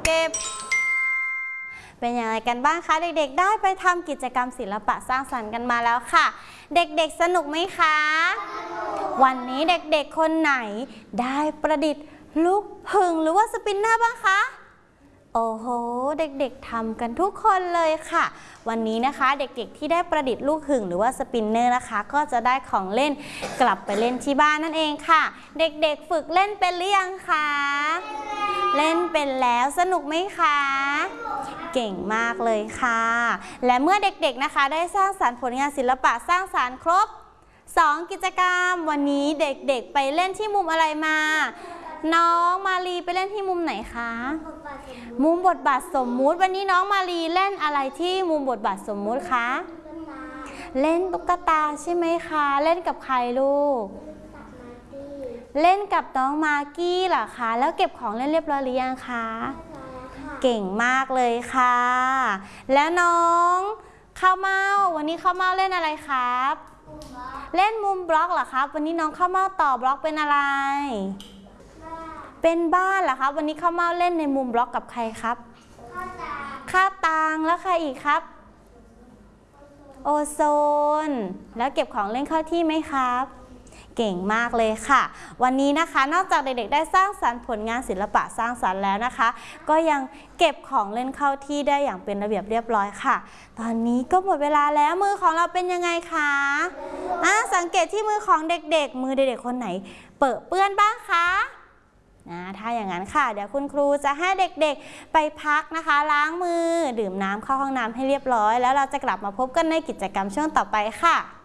เก็บเป็นอย่างไรกันบ้างคะเด็กๆได้ไปทำกิจกรรมศิลปะสร้างสรรค์กันมาแล้วค่ะเด็กๆสนุกไหมคะวันนี้เด็กๆคนไหนได้ประดิษฐ์ลูกหึ่งหรือว่าสปินเนอร์บ้างคะโอ้โหเด็กๆทำกันทุกคนเลยค่ะวันนี้นะคะเด็กๆที่ได้ประดิษฐ์ลูกหึ่งหรือว่าสปินเนอร์นะคะก็จะได้ของเล่นกลับไปเล่นที่บ้านนั่นเองค่ะเด็กๆฝึกเล่นเป็นหรือยังคะเล่นเป็นแล้วสนุกไหมคะเก่งมากเลยค่ะและเมื่อเด็กๆนะคะได้สร้างสรรค์ผลงานศิลปะสร้างสรรค์ครบ2 กิจกรรมวันนี้เด็กๆไปเล่นที่มุมอะไรมาน้องมาลีไปเล่นที่มุมไหนคะมุมบทบาทสมมุติวันนี้น้องมาลีเล่นอะไรที่มุมบทบาทสมมุติคะเล่นตุ๊กตาใช่ไหมคะเล่นกับใครลูกเล่นกับน้องมากกี้เหรอคะแล้วเก็บของเล่นเรียบร้อยหรือยังคะเก่งมากเลยค่ะแล้วน้องข้าวเม่าวันนี้ข้าวเม่าเล่นอะไรครับเล่นมุมบล็อกเหรอครับวันนี้น้องข้าวเม่าต่อบล็อกเป็นอะไรเป็นบ้านเหรอครับวันนี้ข้าวเม่าเล่นในมุมบล็อกกับใครครับข้าวตางแล้วใครอีกครับโอโซนแล้วเก็บของเล่นเข้าที่ไหมครับเก่งมากเลยค่ะวันนี้นะคะนอกจากเด็กๆได้สร้างสรรค์ผลงานศิลปะสร้างสรรค์แล้วนะคะก็ยังเก็บของเล่นเข้าที่ได้อย่างเป็นระเบียบเรียบร้อยค่ะตอนนี้ก็หมดเวลาแล้วมือของเราเป็นยังไงคะสังเกตที่มือของเด็กๆมือเด็กๆคนไหนเปื้อนบ้างคะถ้าอย่างนั้นค่ะเดี๋ยวคุณครูจะให้เด็กๆไปพักนะคะล้างมือดื่มน้ำเข้าห้องน้ำให้เรียบร้อยแล้วเราจะกลับมาพบกันในกิจกรรมช่วงต่อไปค่ะ